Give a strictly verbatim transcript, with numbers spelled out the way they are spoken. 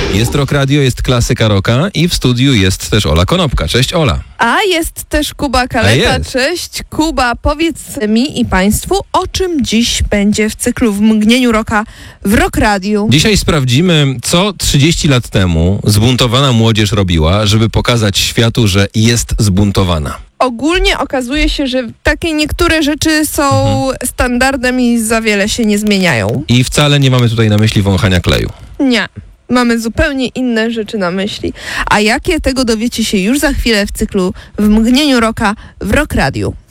Jest Rock Radio, jest klasyka rocka i w studiu jest też Ola Konopka. Cześć Ola. A jest też Kuba Kaleta. Cześć Kuba, powiedz mi i Państwu, o czym dziś będzie w cyklu W mgnieniu rocka w Rock Radiu. Dzisiaj sprawdzimy, co trzydzieści lat temu zbuntowana młodzież robiła, żeby pokazać światu, że jest zbuntowana. Ogólnie okazuje się, że takie niektóre rzeczy są mhm. standardem i za wiele się nie zmieniają. I wcale nie mamy tutaj na myśli wąchania kleju. Nie. Mamy zupełnie inne rzeczy na myśli. A jakie, tego dowiecie się już za chwilę w cyklu W mgnieniu rocka w Rock Radiu.